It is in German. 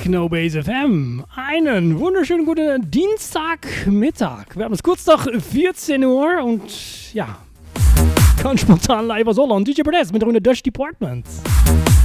Techno Base FM. Einen wunderschönen guten Dienstagmittag. Wir haben es kurz nach 14 Uhr und ja, ganz spontan live aus Holland. DJ Press mit der Runde Dutch Department.